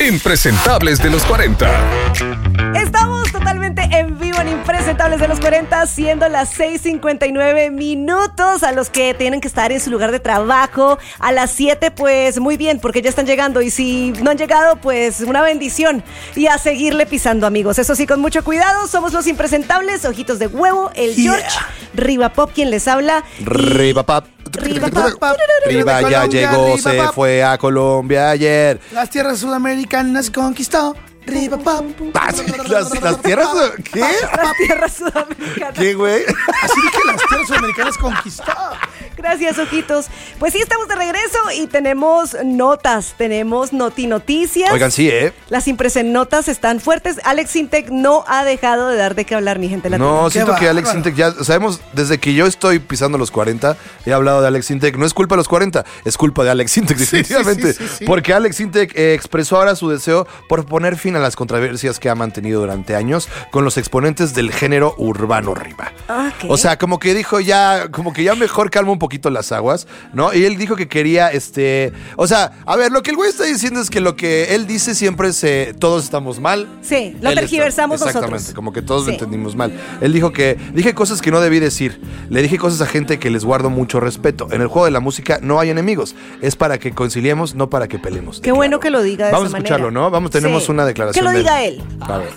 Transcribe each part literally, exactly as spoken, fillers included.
Impresentables de los cuarenta. Estamos totalmente en vivo en Impresentables de los cuarenta, siendo las seis cincuenta y nueve minutos. A los que tienen que estar en su lugar de trabajo a las siete, pues muy bien, porque ya están llegando. Y si no han llegado, pues una bendición. Y a seguirle pisando, amigos. Eso sí, con mucho cuidado. Somos los Impresentables, Ojitos de Huevo, el Yeah. George, Riva Pop, quien les habla. Riva Pop. Riva Pop. Riva ya Colombia, llegó, Riva se Pop. fue a Colombia ayer. Las tierras sudamericanas conquistó. Riva Pop. Ah, sí, las, las tierras. ¿Qué? Las tierras sudamericanas. ¿Qué, güey? Así dije, las tierras sudamericanas conquistó. Gracias, Ojitos. Pues sí, estamos de regreso y tenemos notas, tenemos noti noticias. Oigan, sí, ¿eh? Las Impresenotas están fuertes. Alex Sintek no ha dejado de dar de qué hablar, mi gente latina. No, Qué siento que Alex bárbaro. Sintek ya, sabemos, desde que yo estoy pisando los cuarenta, he hablado de Alex Sintek. No es culpa de los cuarenta, es culpa de Alex Sintek, Sí, definitivamente. sí, sí, sí, sí. Porque Alex Sintek eh, expresó ahora su deseo por poner fin a las controversias que ha mantenido durante años con los exponentes del género urbano Riva. Ok. O sea, como que dijo ya, como que ya mejor calma un poquito las aguas, ¿no? Y él dijo que quería, este, o sea, a ver, lo que el güey está diciendo es que lo que él dice siempre es, eh, todos estamos mal. Sí, lo Él tergiversamos está- Exactamente, nosotros. como que todos Sí. lo entendimos mal. Él dijo que dije cosas que no debí decir. Le dije cosas a gente que les guardo mucho respeto. En el juego de la música no hay enemigos. Es para que conciliemos, no para que peleemos. Qué bueno que lo diga de Vamos esa a escucharlo, manera. ¿no? Vamos, tenemos Sí. una declaración. Que lo de diga él. A ver.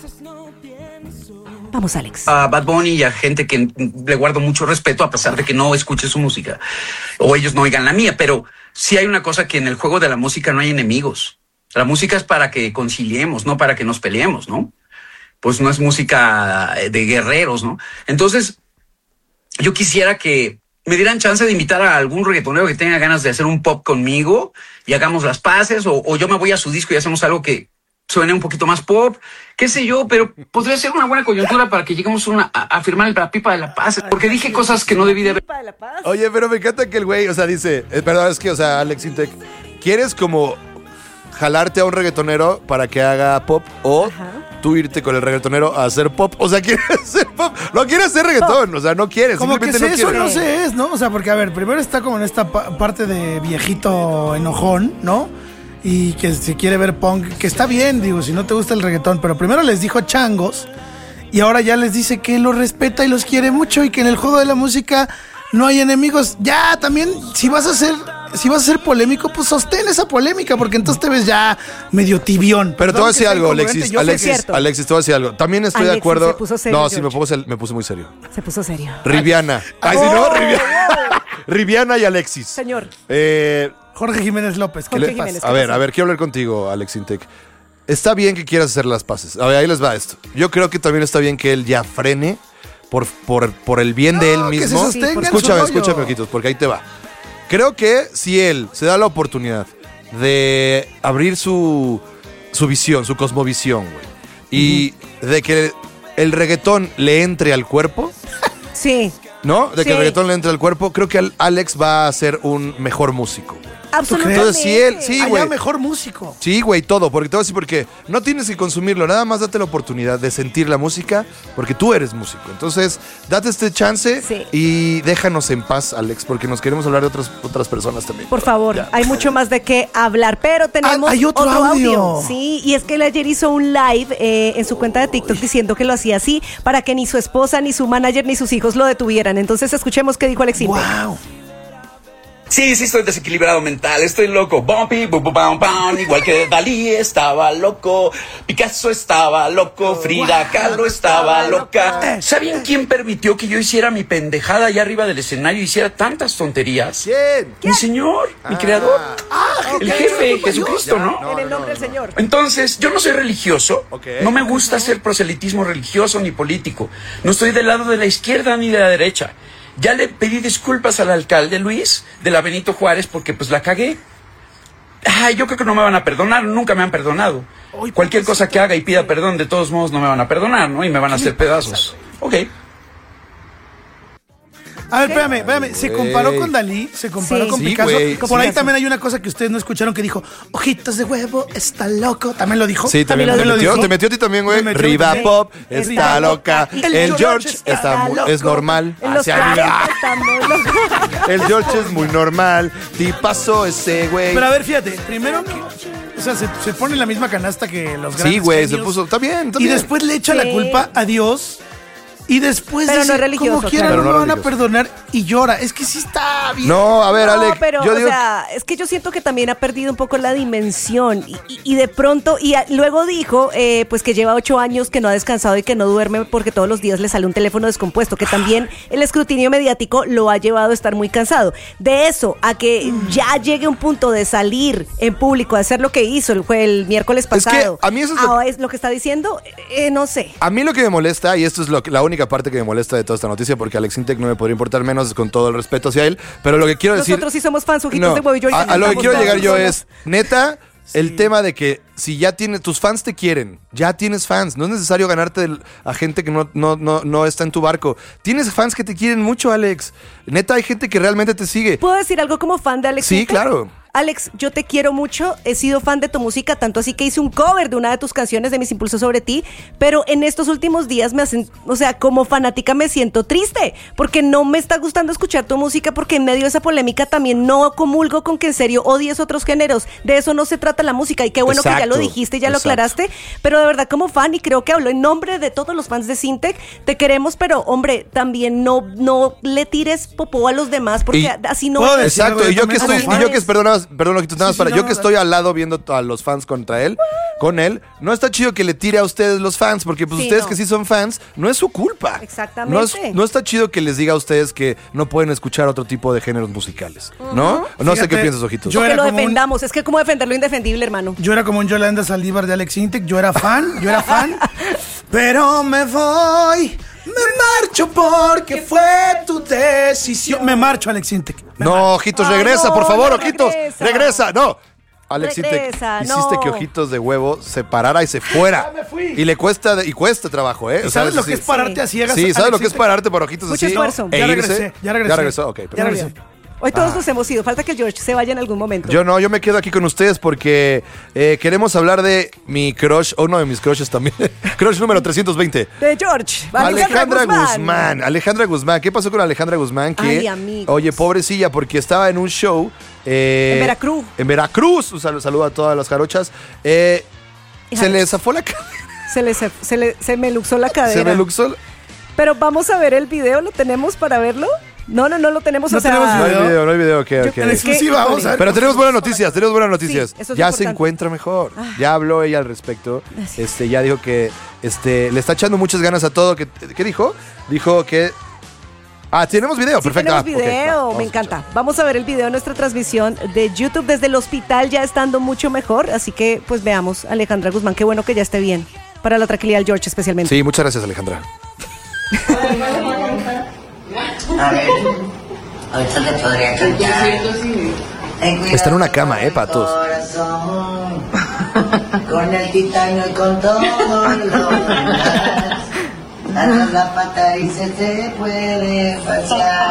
Vamos, Alex. A Bad Bunny y a gente que le guardo mucho respeto a pesar de que no escuche su música o ellos no oigan la mía, pero sí hay una cosa que en el juego de la música no hay enemigos. La música es para que conciliemos, no para que nos peleemos, ¿no? Pues no es música de guerreros, ¿no? Entonces, yo quisiera que me dieran chance de invitar a algún reggaetonero que tenga ganas de hacer un pop conmigo y hagamos las paces, o, o yo me voy a su disco y hacemos algo que suene un poquito más pop, qué sé yo, pero podría ser una buena coyuntura para que lleguemos a, una, a, a firmar la pipa de la paz, porque dije cosas que no debí de haber. Pipa de la Paz. Oye, pero me encanta que el güey, o sea, dice, eh, perdón, es que, o sea, Alex Sintek, ¿quieres como jalarte a un reggaetonero para que haga pop o Ajá. tú irte con el reggaetonero a hacer pop? O sea, ¿quieres hacer pop? No quieres hacer reggaetón, o sea, no quieres, Como que simplemente sé no eso, quieres. no sé es, ¿no? O sea, porque a ver, primero está como en esta pa- parte de viejito enojón, ¿no? Y que se quiere ver punk, que está bien, digo, si no te gusta el reggaetón, pero primero les dijo changos y ahora ya les dice que los respeta y los quiere mucho y que en el juego de la música no hay enemigos. Ya, también, si vas a ser, si vas a ser polémico, pues sostén esa polémica, porque entonces te ves ya medio tibión. Pero te voy a decir algo, Alexis. Yo sé Alexis, que- cierto. Alexis, te voy a decir algo. También estoy de Alexis acuerdo. se puso serio, no, sí, me George. puse, me puse muy serio. Se puso serio. Riviana. Ay, sí, no, Riviana. Riviana y Alexis. Señor. Eh, Jorge Jiménez López, ¿qué Jorge le pasa? Jiménez. a ver, a ver, quiero hablar contigo, Alex Sintek. Está bien que quieras hacer las paces. A ver, ahí les va esto. Yo creo que también está bien que él ya frene por, por, por el bien de él No, que se mismo. sostenga en su Escúchame, rollo. escúchame, ojitos, porque ahí te va. Creo que si él se da la oportunidad de abrir su, su visión, su cosmovisión, güey, y de que el reggaetón le entre al cuerpo, Sí, ¿no? De que Sí. el reggaetón le entre al cuerpo, creo que al- Alex va a ser un mejor músico, güey. absolutamente. Entonces, si él- sí, Allá güey. mejor músico. Sí, güey, todo, porque te voy a decir porque no tienes que consumirlo, nada más date la oportunidad de sentir la música, porque tú eres músico. Entonces, date este chance Sí. y déjanos en paz, Alex, porque nos queremos hablar de otras, otras personas también. Por favor, Ya. hay mucho más de qué hablar, pero tenemos Ah, hay otro audio. Sí, y es que él ayer hizo un live eh, en su cuenta de TikTok diciendo que lo hacía así para que ni su esposa, ni su manager, ni sus hijos lo detuvieran. Entonces escuchemos qué dijo Alex Sintek. Wow. Sí, sí, estoy desequilibrado mental, estoy loco. Bumpy, bu, bu, bam, bam, igual que Dalí estaba loco, Picasso estaba loco, Frida Kahlo estaba loca. ¿Saben quién permitió que yo hiciera mi pendejada allá arriba del escenario y hiciera tantas tonterías? ¿Quién? Mi Señor, mi creador, el jefe, Jesucristo, ¿no? En el nombre del Señor. Entonces, yo no soy religioso, Ok. no me gusta hacer proselitismo religioso ni político, no estoy del lado de la izquierda ni de la derecha. Ya le pedí disculpas al alcalde Luis de la Benito Juárez porque pues la cagué. Ay, yo creo que no me van a perdonar, nunca me han perdonado. Cualquier cosa que haga y pida perdón, de todos modos no me van a perdonar, ¿no? Y me van a hacer pedazos. Ok. A ver, espérame, espérame. Se comparó con Dalí, se comparó Sí. con Sí, Picasso. güey. Por ahí Sí. también hay una cosa que ustedes no escucharon que dijo, ojitos de huevo, está loco. ¿También lo dijo? Sí, también, También te lo metió, dijo. te metió a ti también, güey. Me metió Riva también. Pop Está está loca. loca. El El George George está está mu- loco. es normal. En los Hacia cuarenta arriba. está muy loco. El George es muy normal. Tipazo ese, güey. Pero a ver, fíjate, primero que. O sea, se, se pone en la misma canasta que los grandes. Sí, güey, se genios. puso. Está bien, está Y bien. después le echa Sí. la culpa a Dios. Y después Pero no dice, es religioso, como quiera, claro. no Pero no me van a religioso. perdonar. Y llora. Es que sí está bien. No, a ver, No, Alec. pero, yo o digo. sea, es que yo siento que también ha perdido un poco la dimensión y, y- y de pronto, y a- luego dijo, eh, pues que lleva ocho años que no ha descansado y que no duerme porque todos los días le sale un teléfono descompuesto, que también el escrutinio mediático lo ha llevado a estar muy cansado. De eso a que ya llegue un punto de salir en público a hacer lo que hizo el, jue- el miércoles Es que pasado. a mí eso es lo- a- es lo que está diciendo, eh, no sé. A mí lo que me molesta, y esto es lo que- la única parte que me molesta de toda esta noticia, porque Alex Intec no me podría importar menos con todo el respeto hacia él, pero lo que quiero decir... Nosotros sí somos fans, ojitos No, de huevo y yo. y a, a lo que estamos quiero todos, llegar yo somos- es, neta, el tema de que si ya tienes, tus fans te quieren, ya tienes fans, no es necesario ganarte del- a gente que no, no, no, no está en tu barco. Tienes fans que te quieren mucho, Alex. Neta, hay gente que realmente te sigue. ¿Puedo decir algo como fan de Alex Sí, Intec? claro. Alex, yo te quiero mucho, he sido fan de tu música, tanto así que hice un cover de una de tus canciones de Mis Impulsos sobre ti, pero en estos últimos días me hacen, o sea, como fanática me siento triste, porque no me está gustando escuchar tu música, porque en medio de esa polémica también no comulgo con que en serio odies otros géneros, de eso no se trata la música, y qué bueno que ya lo Exacto, dijiste y ya lo exacto. aclaraste, pero de verdad como fan, y creo que hablo en nombre de todos los fans de Sintec, te queremos, pero hombre, también no, no le tires popó a los demás, porque Y- así no ¿Puedo es. decir Exacto, algo? y yo que También estoy, como y yo fan. que es, perdón, nada más- perdón, Ojitos, nada más Sí, sí, para, no, yo que no, estoy al lado viendo a los fans contra él, con él, no está chido que le tire a ustedes los fans, porque pues Sí, ustedes no. que sí son fans, no es su culpa. Exactamente. No, es- no está chido que les diga a ustedes que no pueden escuchar otro tipo de géneros musicales, ¿no? No sé Fíjate, qué piensas, Ojitos. yo que era lo como un- defendamos, es que como defender lo indefendible, hermano. Yo era como un Yolanda Saldívar de Alex Intec. Yo era fan, yo era fan. Pero me voy, me marcho porque fue tu decisión. Me marcho, Alex Intec. Me No, marcho. Ojitos, Ay, regresa, no, por favor, no Ojitos. regresa. Regresa, no. Alex Intec, Regresa, hiciste no. que Ojitos de Huevo se parara y se fuera. Ya me fui. Y le cuesta y cuesta trabajo, ¿eh? ¿Y O sea, ¿Sabes lo sí. que es pararte a ciegas? Sí, ¿sabes Alex lo que es Intec? pararte por Ojitos Mucho así? esfuerzo. E Ya irse? regresé, ya regresé. Ya regresó, ok. Ya perfecto. regresé. Hoy todos nos hemos ido, falta que el George se vaya en algún momento. Yo no, yo me quedo aquí con ustedes porque eh, queremos hablar de mi crush, o uno de mis crushes también. Crush número trescientos veinte. De George. Alejandra Guzmán. Alejandra Guzmán. ¿Qué pasó con Alejandra Guzmán? Que, Ay, amigos. oye, pobrecilla, porque estaba en un show. eh, En Veracruz. En Veracruz. Un sal- saludo a todas las jarochas. Eh, Hija se de- le zafó la cadera. Se, le, se, se le- se me luxó la cadera. Se me luxó. Pero vamos a ver el video, ¿lo tenemos para verlo? No, no, no lo tenemos. No o sea, tenemos No hay video. video, no hay video. ok, Yo- ok. En Es que, exclusiva, vamos a ver. Pero tenemos buenas noticias, tenemos buenas noticias. Sí, eso es ya lo se importante. encuentra mejor. Ya habló ella al respecto. Gracias. Este, ya dijo que este, le está echando muchas ganas a todo. ¿Qué, qué dijo? Dijo que. Ah, tenemos video, Sí, perfecto. tenemos Ah, ok, video, va, vamos me a encanta. escuchar. Vamos a ver el video de nuestra transmisión de YouTube desde el hospital, ya estando mucho mejor. Así que, pues veamos, Alejandra Guzmán, qué bueno que ya esté bien. Para la tranquilidad del George, especialmente. Sí, muchas gracias, Alejandra. A ver, ahorita te podría cantar. Ten cuidado Está en una cama, con eh, el patos. corazón, con el titanio y con todo lo demás. Danos la pata y se te puede pasar.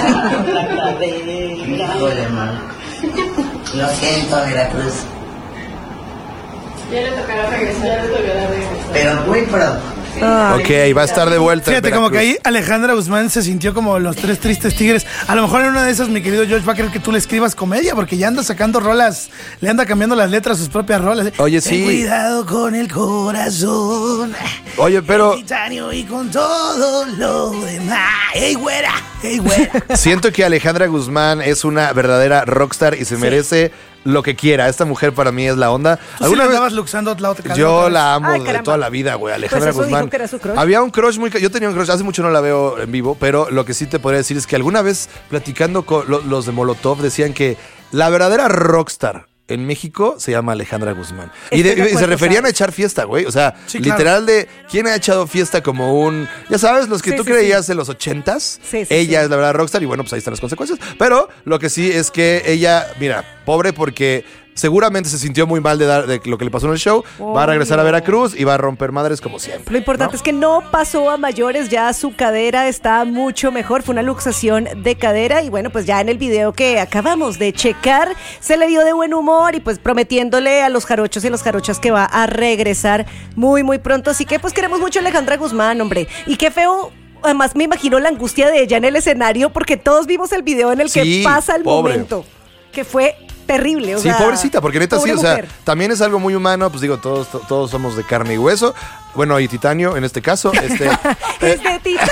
Híjole, man. Lo siento, Veracruz. Ya le tocará regresar. Ya le tocará regresar. Pero muy pronto. Ay, Ok, va a estar de vuelta. en Fíjate, como que Veracruz. ahí Alejandra Guzmán se sintió como los tres tristes tigres. A lo mejor en una de esas, mi querido George va a querer que tú le escribas comedia, porque ya anda sacando rolas, le anda cambiando las letras a sus propias rolas. Oye, Ten sí. cuidado con el corazón. Oye, pero El titanio y con todo lo demás. ¡Ey, güera! ¡Ey, güera! siento que Alejandra Guzmán es una verdadera rockstar y se merece lo que quiera. Esta mujer para mí es la onda. ¿Tú sí la andabas luxando la otra Yo la amo Ay, de caramba. toda la vida, güey. Alejandra Pues eso dijo Guzmán. que era su crush. Había un crush muy. ca- Yo tenía un crush, hace mucho no la veo en vivo, pero lo que sí te podría decir es que alguna vez platicando con lo- los de Molotov decían que la verdadera rockstar en México se llama Alejandra Guzmán. Y, Estoy de- de y se acuerdo, referían ¿sabes? a echar fiesta, güey. O sea, Sí, claro. literal de quién ha echado fiesta como un. Ya sabes, los que Sí, tú sí, creías en los ochentas. Sí, sí, ella sí. es la verdadera rockstar y bueno, pues ahí están las consecuencias. Pero lo que sí es que ella, mira, pobre porque seguramente se sintió muy mal de, dar, de lo que le pasó en el show. Oh, va a regresar no. a Veracruz y va a romper madres como siempre. Lo importante ¿no? es que no pasó a mayores, ya su cadera está mucho mejor, fue una luxación de cadera y bueno, pues ya en el video que acabamos de checar, se le vio de buen humor y pues prometiéndole a los jarochos y a las jarochas que va a regresar muy muy pronto, así que pues queremos mucho a Alejandra Guzmán, hombre, y qué feo. Además me imagino la angustia de ella en el escenario porque todos vimos el video en el que Sí, pasa el pobre. momento, que fue terrible. O Sí, sea, pobrecita, porque neta sí, pobre o sea, mujer. también es algo muy humano, pues digo, todos, to- todos somos de carne y hueso. Bueno, y titanio en este caso. Este, Es de titanio.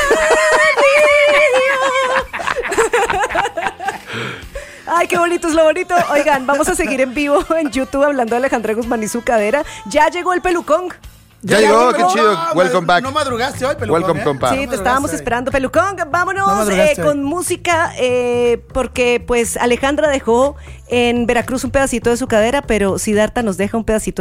Ay, qué bonito es lo bonito. Oigan, vamos a seguir en vivo en YouTube hablando de Alejandra Guzmán y su cadera. Ya llegó el pelucón. Ya llegó, qué chido. No, Welcome back. No madrugaste hoy, pelucón, Welcome, ¿eh? compa. Sí, No te madrugaste estábamos hoy. esperando, pelucón. No Vámonos madrugaste eh, con hoy. música, eh, porque pues Alejandra dejó en Veracruz un pedacito de su cadera, pero Siddhartha nos deja un pedacito